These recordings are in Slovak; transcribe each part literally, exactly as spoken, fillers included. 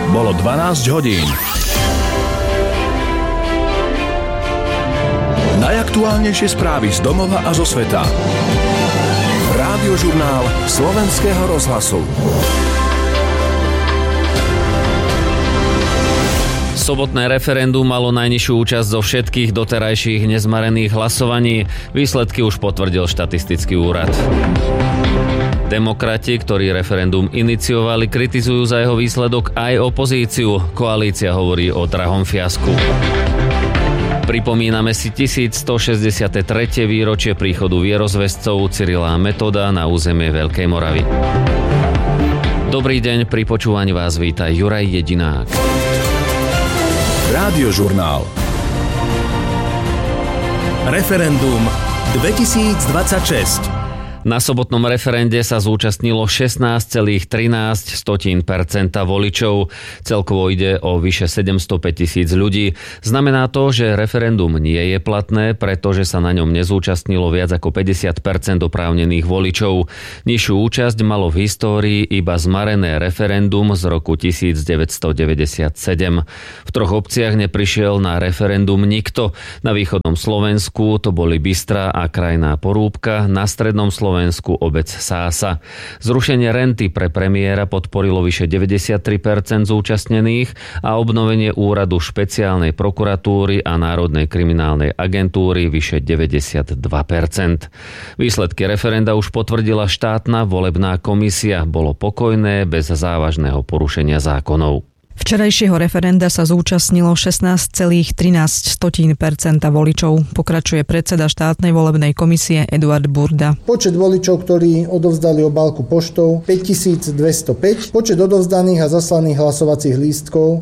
Bolo dvanásť hodín. Najaktuálnejšie správy z domova a zo sveta. Rádiožurnál Slovenského rozhlasu. Sobotné referendum malo najnižšiu účasť zo všetkých doterajších nezmarených hlasovaní. Výsledky už potvrdil štatistický úrad. Demokrati, ktorí referendum iniciovali, kritizujú za jeho výsledok aj opozíciu. Koalícia hovorí o drahom fiasku. Pripomíname si tisícstošesťdesiate tretie výročie príchodu vierozvescov Cyrila a Metoda na územie Veľkej Moravy. Dobrý deň, pri počúvaní vás víta Juraj Jedinák. Rádiožurnál. Referendum dvetisícdvadsaťšesť. Na sobotnom referende sa zúčastnilo šestnásť celá trinásť percenta voličov. Celkovo ide o vyše sedemstopäť tisíc ľudí. Znamená to, že referendum nie je platné, pretože sa na ňom nezúčastnilo viac ako päťdesiat percent oprávnených voličov. Nižšiu účasť malo v histórii iba zmarené referendum z roku devätnásťstodeväťdesiatsedem. V troch obciach neprišiel na referendum nikto. Na východnom Slovensku to boli Bystrá a Krajná Porúbka, na strednom Slovensku Slovensku obec Sása. Zrušenie renty pre premiéra podporilo vyše deväťdesiattri percent zúčastnených a obnovenie úradu špeciálnej prokuratúry a Národnej kriminálnej agentúry vyše deväťdesiatdva percent. Výsledky referenda už potvrdila štátna volebná komisia. Bolo pokojné, bez závažného porušenia zákonov. Včerajšieho referenda sa zúčastnilo šestnásť celá trinásť percenta voličov, pokračuje predseda štátnej volebnej komisie Eduard Burda. Počet voličov, ktorí odovzdali obálku poštou päťtisícdvestopäť, počet odovzdaných a zaslaných hlasovacích lístkov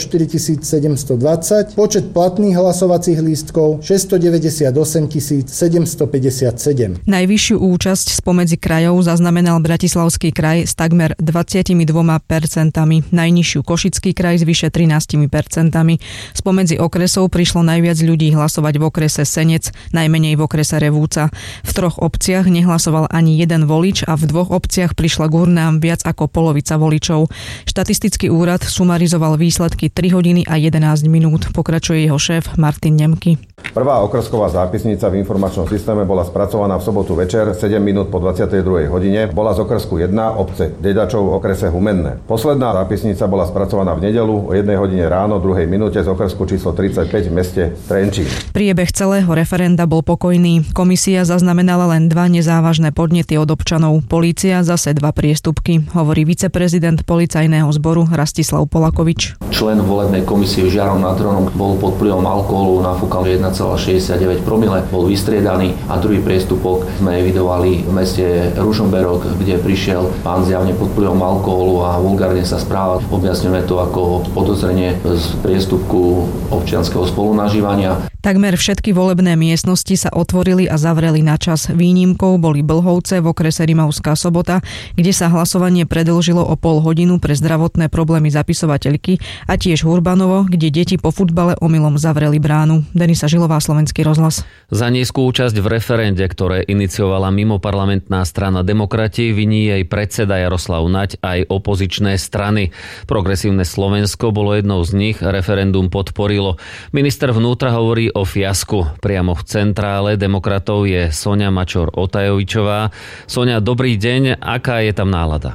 sedemstoštyritisícsedemstodvadsať, počet platných hlasovacích lístkov šesťstodeväťdesiatosem tisíc sedemstopäťdesiatsedem. Najvyššiu účasť spomedzi krajov zaznamenal Bratislavský kraj s takmer dvadsaťdva percent, najnižšiu Košický kraj s vyše trinásť percent. Spomedzi okresov prišlo najviac ľudí hlasovať v okrese Senec, najmenej v okrese Revúca. V troch obciach nehlasoval ani jeden volič a v dvoch obciach prišla k urnám viac ako polovica voličov. Štatistický úrad sumarizoval výsledky tri hodiny a jedenásť minút, pokračuje jeho šéf Martin Nemky. Prvá okrsková zápisnica v informačnom systéme bola spracovaná v sobotu večer sedem minút po dvadsiatej druhej hodine. Bola z okrsku jedna obce Dedačov v okrese Humenné. Posledná zápisnica bola spracovaná v nedeľu o jednej hodine ráno druhej minúte z okrsku číslo tridsaťpäť v meste Trenčín. Priebeh celého referenda bol pokojný. Komisia zaznamenala len dva nezávažné podnety od občanov. Polícia zase dva priestupky, hovorí viceprezident policajného zboru Rastislav Polakovič. Člen volebnej komisie Žiarom nad Hronom bol pod vplyvom alkoholu, nafúkal jeden celá šesťdesiatdeväť promile, bol vystriedaný a druhý priestupok sme evidovali v meste Ružomberok, kde prišiel pán zjavne pod vplyvom alkoholu a vulgárne sa správal. Objasňujeme to ako podozrenie z priestupku občianskeho spolunažívania. Takmer všetky volebné miestnosti sa otvorili a zavreli na čas. Výnimkou boli Blhovce v okrese Rimavská Sobota, kde sa hlasovanie predĺžilo o pol hodinu pre zdravotné problémy zapisovateľky, a tiež Hurbanovo, kde deti po futbale omylom zavreli bránu. Denisa Žilová, Slovenský rozhlas. Za nízku účasť v referende, ktoré iniciovala mimoparlamentná strana Demokrati, viní jej predseda Jaroslav Naď aj opozičné strany. Progresívne Slovensko bolo jednou z nich, referendum podporilo. Minister vnútra hovorí o fiasku. Priamo v centrále Demokratov je Soňa Mačor-Otajovičová. Soňa, dobrý deň. Aká je tam nálada?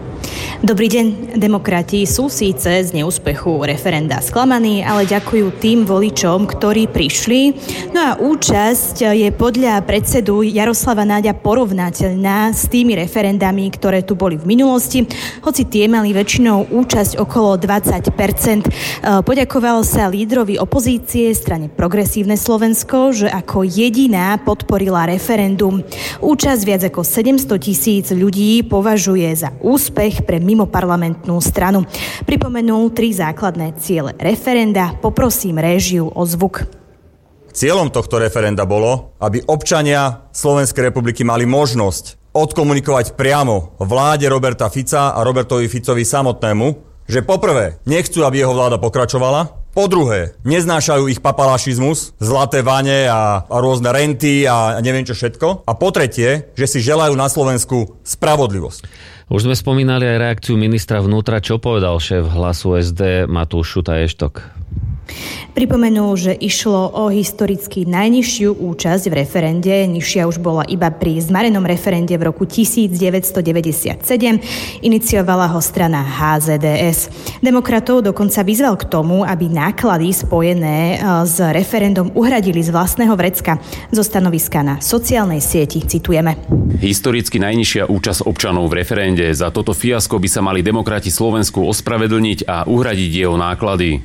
Dobrý deň. Demokrati sú síce z neúspechu referenda sklamaní, ale ďakujú tým voličom, ktorí prišli. No a účasť je podľa predsedu Jaroslava Náďa porovnateľná s tými referendami, ktoré tu boli v minulosti, hoci tie mali väčšinou účasť okolo dvadsať percent. Poďakoval sa lídrovi opozície strane Progresívne Slovensko, že ako jediná podporila referendum. Účasť viac ako sedemsto tisíc ľudí považuje za úspech pre mimoparlamentnú stranu. Pripomenul tri základné ciele referenda. Poprosím réžiu o zvuk. Cieľom tohto referenda bolo, aby občania Slovenskej republiky mali možnosť odkomunikovať priamo vláde Roberta Fica a Robertovi Ficovi samotnému, že poprvé nechcú, aby jeho vláda pokračovala, Po druhé, neznášajú ich papalašizmus, zlaté vane a, a rôzne renty a neviem čo všetko. A po tretie, že si želajú na Slovensku spravodlivosť. Už sme spomínali aj reakciu ministra vnútra. Čo povedal šéf Hlasu es dé Matúš Šutaj-Eštok? Pripomenul, že išlo o historicky najnižšiu účasť v referende. Nižšia už bola iba pri zmarenom referende v roku devätnásťstodeväťdesiatsedem. Iniciovala ho strana há zet dé es. Demokratov dokonca vyzval k tomu, aby náklady spojené s referendum uhradili z vlastného vrecka. Zo stanoviska na sociálnej sieti citujeme. Historicky najnižšia účasť občanov v referende. Za toto fiasko by sa mali demokrati Slovensku ospravedlniť a uhradiť jeho náklady.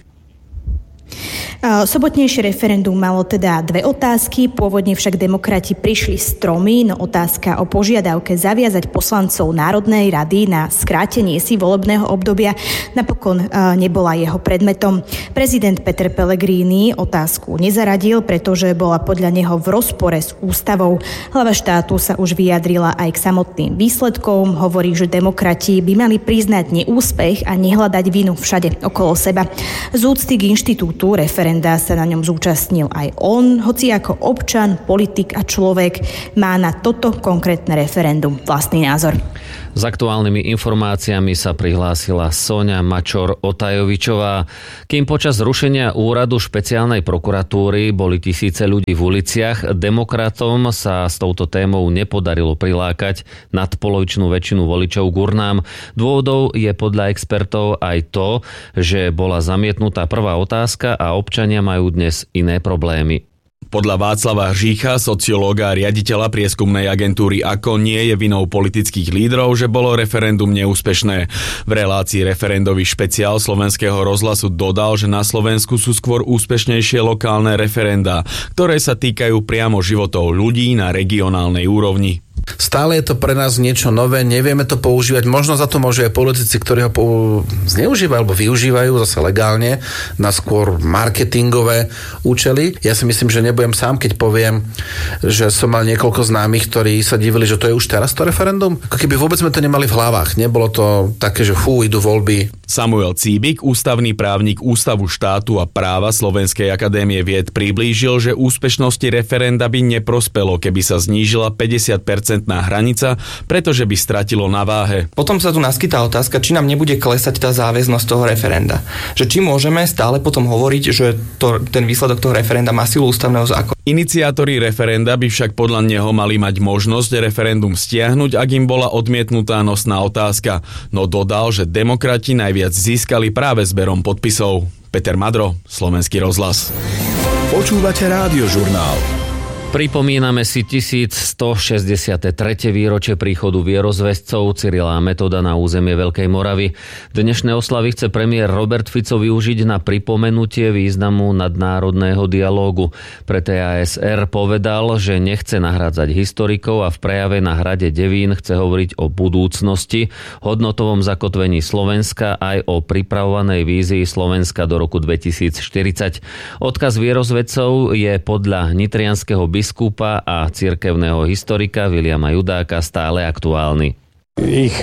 Sobotnejšie referendum malo teda dve otázky, pôvodne však demokrati prišli s tromi, no otázka o požiadavke zaviazať poslancov Národnej rady na skrátenie si volebného obdobia napokon nebola jeho predmetom. Prezident Peter Pellegrini otázku nezaradil, pretože bola podľa neho v rozpore s ústavou. Hlava štátu sa už vyjadrila aj k samotným výsledkom, hovorí, že demokrati by mali priznať neúspech a nehľadať vinu všade okolo seba. Z úcty k inštitútu referendum sa na ňom zúčastnil aj on, hoci ako občan, politik a človek má na toto konkrétne referendum vlastný názor. S aktuálnymi informáciami sa prihlásila Soňa Mačor-Otajovičová. Kým počas zrušenia úradu špeciálnej prokuratúry boli tisíce ľudí v uliciach, demokratom sa s touto témou nepodarilo prilákať nadpolovičnú väčšinu voličov k urnám. Dôvodov je podľa expertov aj to, že bola zamietnutá prvá otázka a občania majú dnes iné problémy. Podľa Václava Hřícha, sociológa a riaditeľa prieskumnej agentúry á ká ó, nie je vinou politických lídrov, že bolo referendum neúspešné. V relácii referendový špeciál Slovenského rozhlasu dodal, že na Slovensku sú skôr úspešnejšie lokálne referendá, ktoré sa týkajú priamo životov ľudí na regionálnej úrovni. Stále je to pre nás niečo nové, nevieme to používať. Možno za to môžu aj politici, ktorí ho pou... zneužívajú alebo využívajú zase legálne na skôr marketingové účely. Ja si myslím, že nebudem sám, keď poviem, že som mal niekoľko známych, ktorí sa divili, že to je už teraz to referendum. Ako keby vôbec sme to nemali v hlavách. Nebolo to také, že fú, idú voľby. Samuel Cíbik, ústavný právnik Ústavu štátu a práva Slovenskej akadémie vied, priblížil, že úspešnosti referenda by neprospelo, keby sa znížila päťdesiat percent hranica, pretože by stratilo na váhe. Potom sa tu naskytá otázka, či nám nebude klesať tá záväznosť toho referenda. Že či môžeme stále potom hovoriť, že to, ten výsledok toho referenda má silu ústavného zákona. Iniciátori referenda by však podľa neho mali mať možnosť referendum stiahnuť, ak im bola odmietnutá nosná otázka. No dodal, že demokrati najviac získali práve zberom podpisov. Peter Madro, Slovenský rozhlas. Počúvate Rádiožurnál. Pripomíname si tisícstošesťdesiate tretie výročie príchodu vierozvescov Cyrila a Metoda na územie Veľkej Moravy. Dnešné oslavy chce premiér Robert Fico využiť na pripomenutie významu nadnárodného dialógu. Pre té á es er povedal, že nechce nahrádzať historikov a v prejave na hrade Devín chce hovoriť o budúcnosti, hodnotovom zakotvení Slovenska aj o pripravovanej vízii Slovenska do roku dvetisícštyridsať. Odkaz vierozvedcov je podľa nitrianskeho biskupa biskupa a cirkevného historika Viliama Judáka stále aktuálny. Ich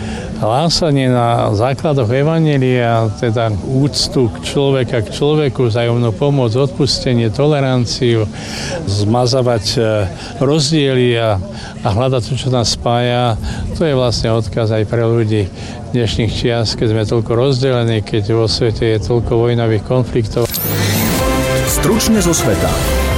hlásanie na základoch evanjelia, teda úctu k človeka k človeku, vzájomnú pomoc, odpustenie, toleranciu, zmazávať rozdiely a, a hľadať to, čo nás spája, to je vlastne odkaz aj pre ľudí dnešných čias, keď sme toľko rozdelení, keď vo svete je toľko vojnových konfliktov. Stručne zo sveta.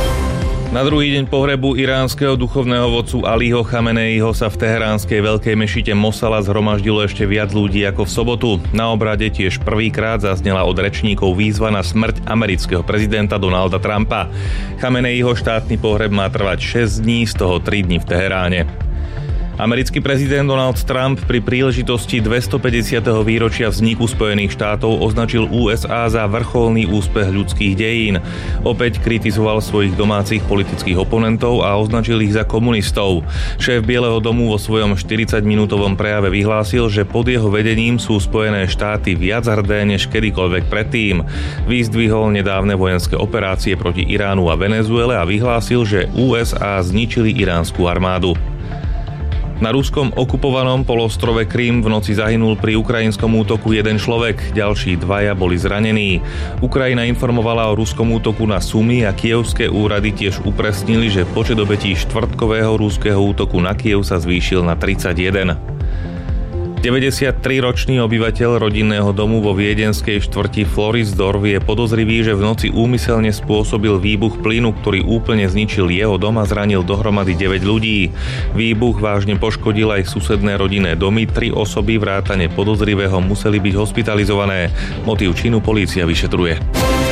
Na druhý deň pohrebu iránskeho duchovného vodcu Alího Chameneiho sa v teheránskej veľkej mešite Mosala zhromaždilo ešte viac ľudí ako v sobotu. Na obrade tiež prvýkrát zaznela od rečníkov výzva na smrť amerického prezidenta Donalda Trumpa. Chameneiho štátny pohreb má trvať šesť dní, z toho tri dni v Teheráne. Americký prezident Donald Trump pri príležitosti dvestopäťdesiateho výročia vzniku Spojených štátov označil ú es á za vrcholný úspech ľudských dejín. Opäť kritizoval svojich domácich politických oponentov a označil ich za komunistov. Šéf Bieleho domu vo svojom štyridsaťminútovom prejave vyhlásil, že pod jeho vedením sú Spojené štáty viac hrdé než kedykoľvek predtým. Vyzdvihol nedávne vojenské operácie proti Iránu a Venezuele a vyhlásil, že ú es á zničili iránsku armádu. Na ruskom okupovanom polostrove Krym v noci zahynul pri ukrajinskom útoku jeden človek, ďalší dvaja boli zranení. Ukrajina informovala o ruskom útoku na Sumy a kievské úrady tiež upresnili, že počet obetí štvrtkového ruského útoku na Kiev sa zvýšil na tridsaťjeden. deväťdesiattriročný obyvateľ rodinného domu vo viedenskej štvrti Floridsdorf je podozrivý, že v noci úmyselne spôsobil výbuch plynu, ktorý úplne zničil jeho dom a zranil dohromady deväť ľudí. Výbuch vážne poškodil aj susedné rodinné domy, tri osoby vrátane podozrivého museli byť hospitalizované. Motív činu polícia vyšetruje.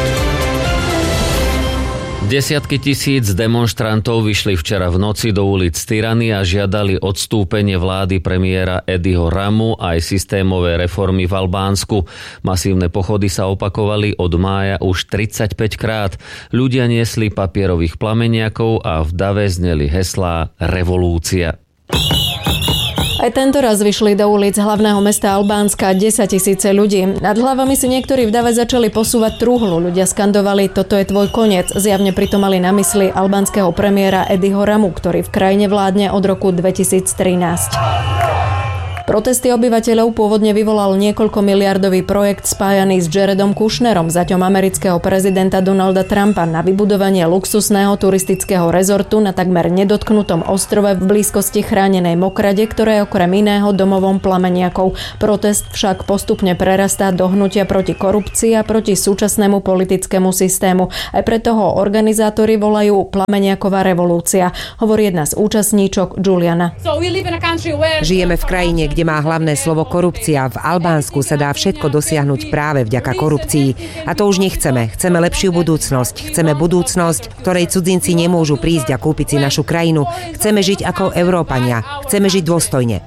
Desiatky tisíc demonštrantov vyšli včera v noci do ulic Tirany a žiadali odstúpenie vlády premiéra Edyho Ramu aj systémové reformy v Albánsku. Masívne pochody sa opakovali od mája už tridsaťpäť krát. Ľudia niesli papierových plameniakov a v dave zneli heslá Revolúcia. Aj tento raz vyšli do ulic hlavného mesta Albánska desaťtisíce ľudí. Nad hlavami si niektorí v dave začali posúvať trúhlu. Ľudia skandovali: toto je tvoj koniec. Zjavne pritom mali na mysli albánskeho premiéra Edyho Ramu, ktorý v krajine vládne od roku dvetisíctrinásť. Protesty obyvateľov pôvodne vyvolal niekoľko miliardový projekt spájaný s Jaredom Kushnerom, zaťom amerického prezidenta Donalda Trumpa, na vybudovanie luxusného turistického rezortu na takmer nedotknutom ostrove v blízkosti chránenej Mokrade, ktoré je okrem iného domovom plameniakov. Protest však postupne prerastá do hnutia proti korupcii a proti súčasnému politickému systému. Aj preto ho organizátori volajú plameniaková revolúcia, hovorí jedna z účastníčok Juliana. Žijeme v krajine, kde má hlavné slovo korupcia. V Albánsku sa dá všetko dosiahnuť práve vďaka korupcii. A to už nechceme. Chceme lepšiu budúcnosť. Chceme budúcnosť, ktorej cudzinci nemôžu prísť a kúpiť si našu krajinu. Chceme žiť ako Európania. Chceme žiť dôstojne.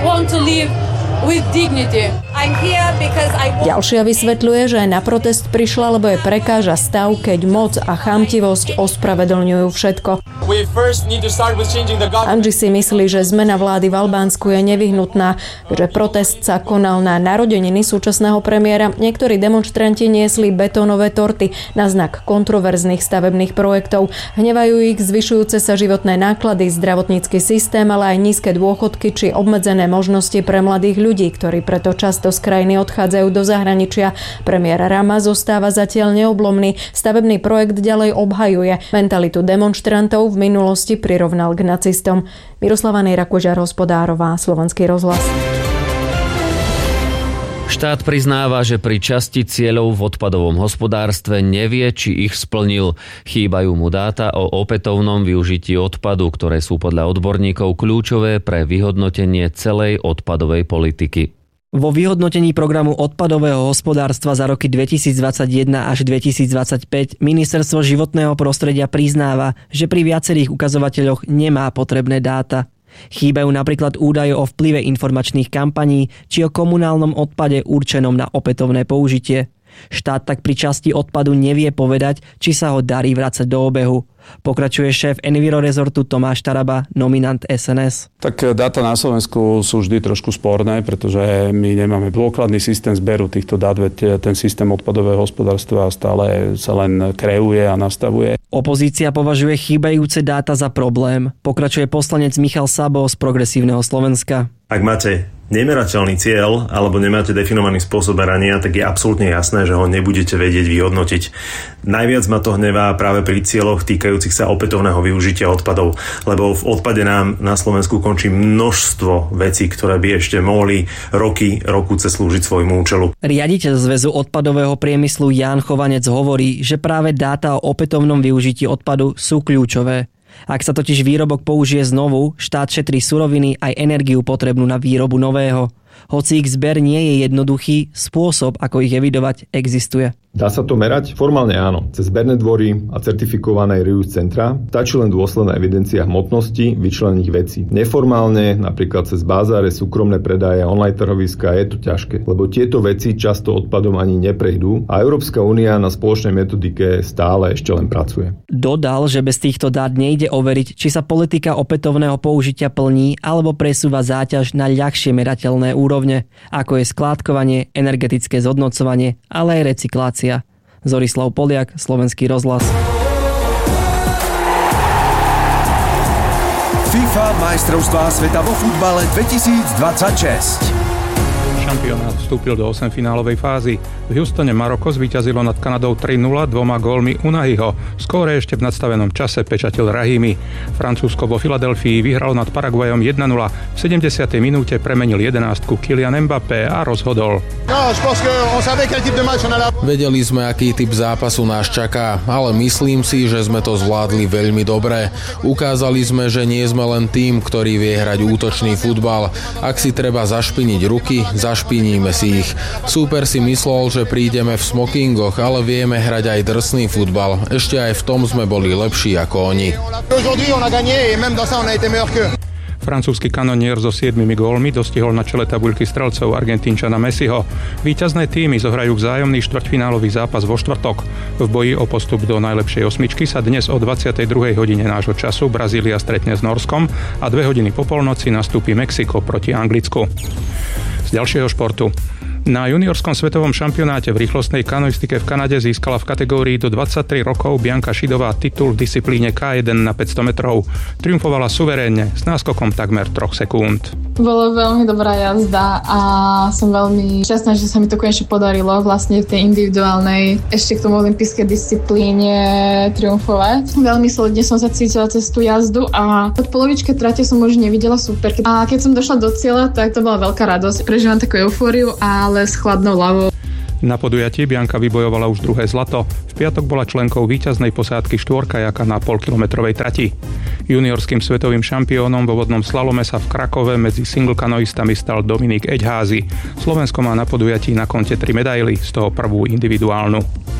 Ďalšia vysvetľuje, že aj na protest prišla, lebo je prekáža stav, keď moc a chamtivosť ospravedlňujú všetko. Anži si myslí, že zmena vlády v Albánsku je nevyhnutná, že protest sa konal na narodeniny súčasného premiéra. Niektorí demonštranti niesli betónové torty na znak kontroverzných stavebných projektov. Hnevajú ich zvyšujúce sa životné náklady, zdravotnícky systém, ale aj nízke dôchodky či obmedzené možnosti pre mladých ľudí, ktorí preto často z krajiny odchádzajú do zahraničia. Premiér Rama zostáva zatiaľ neoblomný. Stavebný projekt ďalej obhajuje. Mentalitu demonštrantov v minulosti prirovnal k nacistom. Miroslava Nejrakožar, Hospodárová, Slovenský rozhlas. Štát priznáva, že pri časti cieľov v odpadovom hospodárstve nevie, či ich splnil. Chýbajú mu dáta o opätovnom využití odpadu, ktoré sú podľa odborníkov kľúčové pre vyhodnotenie celej odpadovej politiky. Vo vyhodnotení programu odpadového hospodárstva za roky dvetisícdvadsaťjeden až dvetisícdvadsaťpäť Ministerstvo životného prostredia priznáva, že pri viacerých ukazovateľoch nemá potrebné dáta. Chýbajú napríklad údaje o vplyve informačných kampaní či o komunálnom odpade určenom na opätovné použitie. Štát tak pri časti odpadu nevie povedať, či sa ho darí vracať do obehu. Pokračuje šéf Enviro rezortu Tomáš Taraba, nominant es en es. Tak dáta na Slovensku sú vždy trošku sporné, pretože my nemáme dôkladný systém zberu týchto dát, veď ten systém odpadového hospodárstva stále sa len kreuje a nastavuje. Opozícia považuje chýbajúce dáta za problém. Pokračuje poslanec Michal Sabo z Progresívneho Slovenska. Ak máte nemerateľný cieľ alebo nemáte definovaný spôsob merania, tak je absolútne jasné, že ho nebudete vedieť vyhodnotiť. Najviac ma to hnevá práve pri cieľoch týkajúcich sa opätovného využitia odpadov, lebo v odpade nám na Slovensku končí množstvo vecí, ktoré by ešte mohli roky, rokuce slúžiť svojmu účelu. Riaditeľ Zväzu odpadového priemyslu Ján Chovanec hovorí, že práve dáta o opätovnom využití odpadu sú kľúčové. Ak sa totiž výrobok použije znovu, štát šetrí suroviny aj energiu potrebnú na výrobu nového. Hoci ich zber nie je jednoduchý, spôsob, ako ich evidovať, existuje. Dá sa to merať? Formálne áno. Cez zberné dvory a certifikované reuse centra stačí len dôsledná evidencia hmotnosti vyčlenených vecí. Neformálne, napríklad cez bázáre, súkromné predaje, online trhoviská, je to ťažké, lebo tieto veci často odpadom ani neprejdú a Európska únia na spoločnej metodike stále ešte len pracuje. Dodal, že bez týchto dát nejde overiť, či sa politika opätovného použitia plní alebo presúva záťaž na ľahšie merateľné úrovne, ako je skládkovanie, energetické zhodnocovanie, ale aj recyklácia. Zorislav Poliak, Slovenský rozhlas. FIFA majstrovstvá sveta vo futbale dvetisícdvadsaťšesť. Šampionát vstúpil do osemfinálovej fázy. V Houstone Maroko zvíťazilo nad Kanadou tri nula dvoma gólmi Unahiho. Skóre ešte v nadstavenom čase pečatil Rahimi. Francúzsko vo Filadelfii vyhralo nad Paraguajom jeden nula. V sedemdesiatej minúte premenil jedenástku Kylian Mbappé a rozhodol. Vedeli sme, aký typ zápasu nás čaká, ale myslím si, že sme to zvládli veľmi dobre. Ukázali sme, že nie sme len tým, ktorý vie hrať útočný futbal. Ak si treba zašpiniť ruky, zašpiníme si ich. Súper si myslel, že prídeme v smokingoch, ale vieme hrať aj drsný futbal. Ešte aj v tom sme boli lepší ako oni. Francúzsky kanonier so siedmimi gólmi dostihol na čele tabuľky strelcov Argentínčana Messiho. Víťazné týmy zohrajú vzájomný štvrťfinálový zápas vo štvrtok. V boji o postup do najlepšej osmičky sa dnes o dvadsiatej druhej hodine nášho času Brazília stretne s Norskom a dve hodiny po polnoci nastúpi Mexiko proti Anglicku. Z ďalšieho športu. Na juniorskom svetovom šampionáte v rýchlostnej kanoistike v Kanade získala v kategórii do dvadsaťtri rokov Bianka Šidová titul v disciplíne ká jeden na päťsto metrov. Triumfovala suverénne s náskokom takmer troch sekúnd. Bolo veľmi dobrá jazda a som veľmi šťastná, že sa mi to konečne podarilo vlastne v tej individuálnej ešte k tomu olympijskej disciplíne triumfovať. Veľmi solidne som sa cítila cez tú jazdu a od polovičky trate som už nevidela súperky. A keď som došla do cieľa, tak to bola veľká radosť. Prežívam takú eufóriu, ale s chladnou hlavou. Na podujatí Bianka vybojovala už druhé zlato. V piatok bola členkou víťaznej posádky štvorkajaka na polkilometrovej trati. Juniorským svetovým šampiónom vo vodnom slalome sa v Krakove medzi single kanoistami stal Dominik Eďházy. Slovensko má na podujatí na konte tri medaily, z toho prvú individuálnu.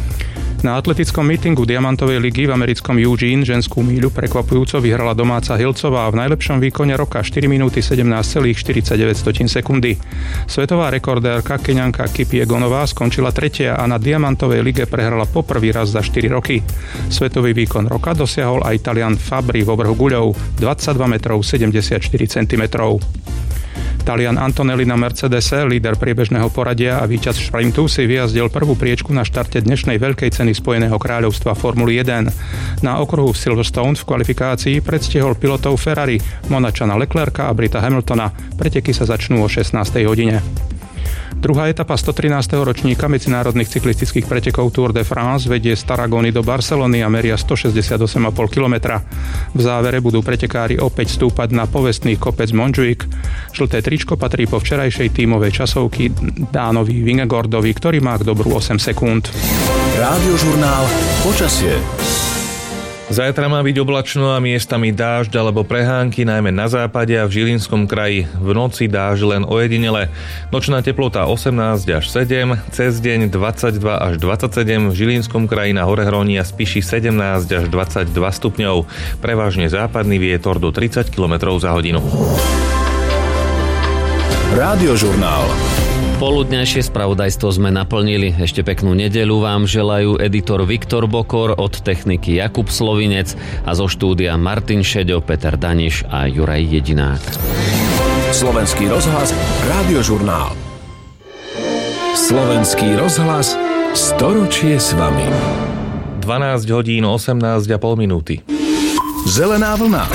Na atletickom mítingu Diamantovej ligy v americkom Eugene ženskú míľu prekvapujúco vyhrala domáca Hilcová v najlepšom výkone roka štyri minúty sedemnásť celá štyridsaťdeväť sekundy. Svetová rekordérka Keňanka Kipiegonová skončila tretia a na Diamantovej lige prehrala poprvý raz za štyri roky. Svetový výkon roka dosiahol aj Talian Fabri vo vrhu guľov dvadsaťdva metrov sedemdesiatštyri centimetrov. Talian Antonelli na Mercedese, líder priebežného poradia a víťaz šprintu, si vyjazdil prvú priečku na štarte dnešnej veľkej ceny Spojeného kráľovstva Formuly jeden. Na okruhu v Silverstone v kvalifikácii predstihol pilotov Ferrari, Monačana Leclerca a Brita Hamiltona. Preteky sa začnú o šestnástej hodine. Druhá etapa stotrinásteho ročníka medzinárodných cyklistických pretekov Tour de France vedie z Tarragony do Barcelony a meria stošesťdesiatosem celá päť kilometra. V závere budú pretekári opäť stúpať na povestný kopec Montjuic. Žlté tričko patrí po včerajšej tímovej časovky Dánovi Vingegaardovi, ktorý má k dobru osem sekúnd. Rádiožurnál Počasie. Zajtra má byť oblačno a miestami dážď alebo prehánky, najmä na západe a v Žilinskom kraji. V noci dážď len ojedinele. Nočná teplota osemnásť až sedem, cez deň dvadsaťdva až dvadsaťsedem, v Žilinskom kraji na Horehroní a Spiši sedemnásť až dvadsaťdva stupňov. Prevažne západný vietor do tridsať kilometrov za hodinu. Rádiožurnál. Poludňajšie spravodajstvo sme naplnili. Ešte peknú nedeľu vám želajú editor Viktor Bokor, od techniky Jakub Slovinec a zo štúdia Martin Šeďo, Peter Daniš a Juraj Jedinák. Slovenský rozhlas, Rádiožurnál. Slovenský rozhlas, storočie s vami. dvanásť hodín osemnásť a pol minúty. Zelená vlna.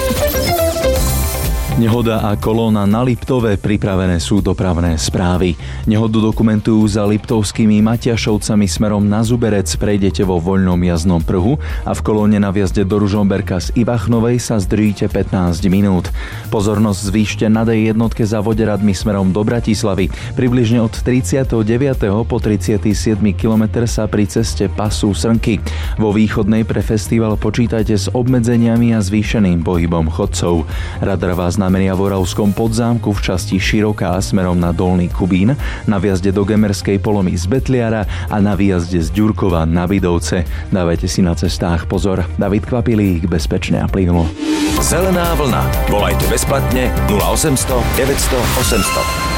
Nehoda a kolóna na Liptove, pripravené sú dopravné správy. Nehodu dokumentujú za Liptovskými Matiašovcami smerom na Zuberec, prejdete vo voľnom jazdnom pruhu a v kolóne na vjazde do Ružomberka z Ivachnovej sa zdržíte pätnásť minút. Pozornosť zvýšte na dé jednotke za Voderadmi smerom do Bratislavy. Približne od tridsiateho deviateho po tridsiaty siedmy kilometr sa pri ceste pasú srnky. Vo východnej pre festival počítajte s obmedzeniami a zvýšeným pohybom chodcov. Radar vás nameria v Oravskom Podzámku v časti Široká smerom na Dolný Kubín, na vjazde do Gemerskej Polomy z Betliara a na výjazde z Ďurkova na Vidovce. Dávajte si na cestách pozor. David Kvapilík, bezpečne a plynulo. Zelená vlna. Volajte bezplatne nula osemsto deväťsto osemsto.